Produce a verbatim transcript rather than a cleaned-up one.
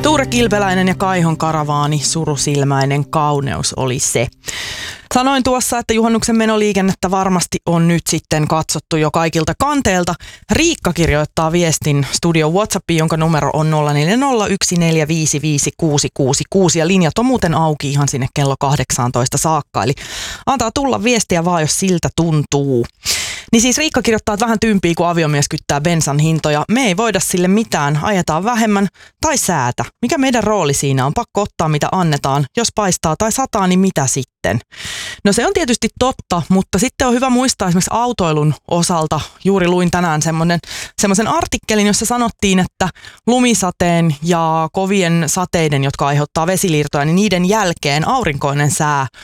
Tuure Kilpeläinen ja Kaihon karavaani, surusilmäinen kauneus oli se. Sanoin tuossa, että juhannuksen menoliikennettä varmasti on nyt sitten katsottu jo kaikilta kanteilta. Riikka kirjoittaa viestin studio WhatsAppiin, jonka numero on nolla neljä nolla yksi neljä viisi viisi kuusi kuusi kuusi ja linjat on muuten auki ihan sinne kello kahdeksantoista saakka. Eli antaa tulla viestiä vaan, jos siltä tuntuu. Niin siis Riikka kirjoittaa, että vähän tympii, kun aviomies kyttää bensan hintoja. Me ei voida sille mitään, ajetaan vähemmän tai säätä. Mikä meidän rooli siinä on? Pakko ottaa mitä annetaan. Jos paistaa tai sataa, niin mitä sitten? No se on tietysti totta, mutta sitten on hyvä muistaa esimerkiksi autoilun osalta. Juuri luin tänään semmoisen artikkelin, jossa sanottiin, että lumisateen ja kovien sateiden, jotka aiheuttaa vesiliirtoja, niin niiden jälkeen aurinkoinen sää